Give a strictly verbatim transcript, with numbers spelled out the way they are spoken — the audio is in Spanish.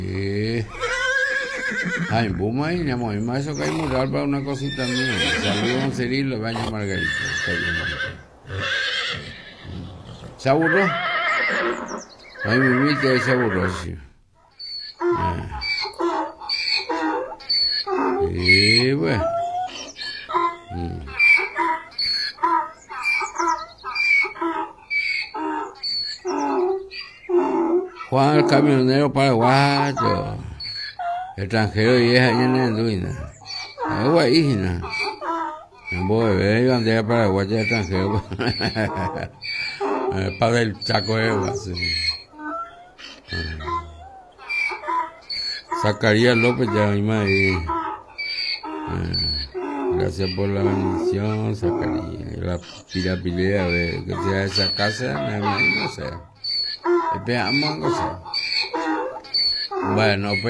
Eh. Ay, Puma y llamó, y más eso que hay mural para una cosita mía. Saludos a Cirilo, baño Margarita. ¿Se aburró? Ay, mi viste, se aburró, sí. Y bueno. Mm. Juan el camionero paraguayo. Extranjero y es allá en la Enduina. Agua hígina. En Boebé, yo andé a Paraguay de extranjero. Para el Chaco de agua, sí. Zacarías López ya mismo ahí. Gracias por la bendición, Zacarías. La pirapilea de que sea esa casa, no sé. Esperamos, no sé. Bueno, pues.